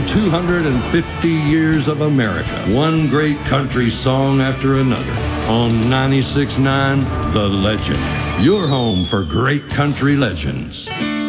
250 years of America, one great country song after another. On 96.9, The Legend, your home for great country legends.